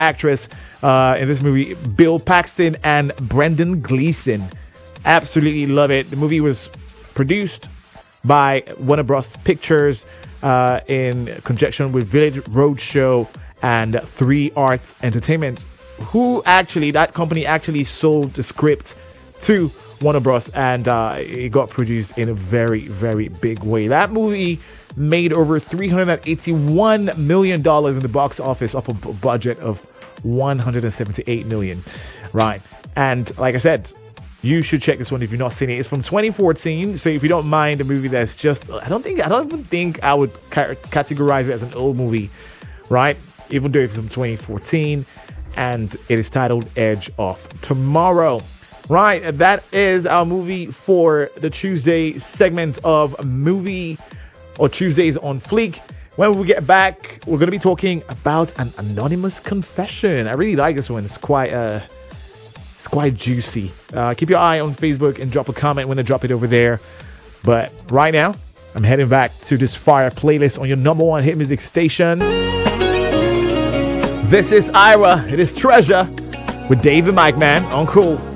actress in this movie, Bill Paxton and Brendan Gleeson. Absolutely love it. The movie was produced by Warner Bros. Pictures in conjunction with Village Roadshow and 3 Arts Entertainment, that company actually sold the script to Warner Bros. And it got produced in a very, very big way. That movie made over $381 million in the box office off a budget of $178 million. Right. And like I said, you should check this one if you've not seen it. It's from 2014, so if you don't mind a movie that's just, I don't even think I would categorize it as an old movie, right? Even though it's from 2014, and it is titled Edge of Tomorrow. Right, that is our movie for the Tuesday segment of Movie or Tuesdays on Fleek. When we get back, we're going to be talking about an anonymous confession. I really like this one. It's quite juicy. Keep your eye on Facebook and drop a comment when I drop it over there. But right now, I'm heading back to this fire playlist on your number one hit music station. This is Ira. It is Treasure with Dave the Mic Man on Cool.